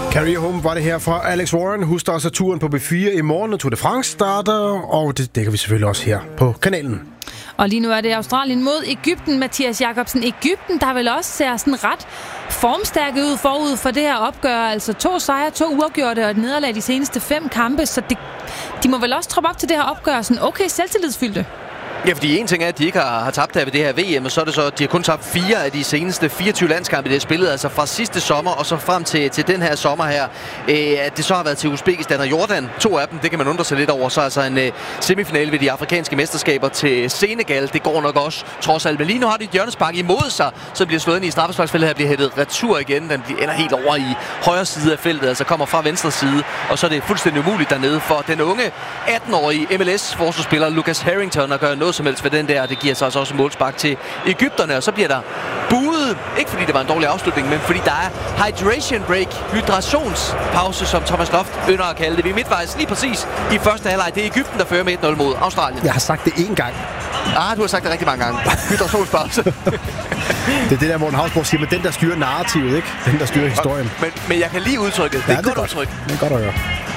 Carry Home var det her fra Alex Warren. Husk også at turen på B4 i morgen, når Tour de France starter, og det dækker vi selvfølgelig også her på kanalen. Og lige nu er det Australien mod Egypten, Mathias Jacobsen. Egypten, der vel også ser sådan ret formstærke ud forud for det her opgør. Altså 2 sejre, 2 uafgjorte og et nederlag de seneste 5 kampe. Så de må vel også troppe op til det her opgør sådan okay selvtillidsfyldte. Ja, fordi en ting er, at de ikke har tabt her ved det her VM, og så er det så, at de har kun tabt 4 af de seneste 24 landskampe, det har spillet, altså fra sidste sommer og så frem til den her sommer her. At det så har været til Uzbekistan og Jordan, 2 af dem, det kan man undre sig lidt over. Så altså en semifinale ved de afrikanske mesterskaber til Senegal, det går nok også trods alt. Men lige nu har de et hjørnespark imod sig, så bliver slået ind i straffesparksfeltet her, bliver hættet retur igen. Den ender helt over i højre side af feltet, altså kommer fra venstre side, og så er det fuldstændig umuligt dernede for den unge 18-årige MLS-forsvarsspiller Lucas Harrington at gøre noget som helst ved den der. Det giver sig også målspark til egypterne, og så bliver der buet. Ikke fordi det var en dårlig afslutning, men fordi der er hydration break, hydrationspause, som Thomas Loft ynder at kalde det. Vi er midtvejs lige præcis i første halvleg. Det er Egypten, der fører med 1-0 mod Australien. Jeg har sagt det 1 gang. Du har sagt det rigtig mange gange. Hydrationspause. Det er det der, Morten Hausborg siger, men den der styrer narrativet, ikke? Den der styrer historien. Men jeg kan lige udtrykket. Det er et godt udtryk. Det er godt at høre.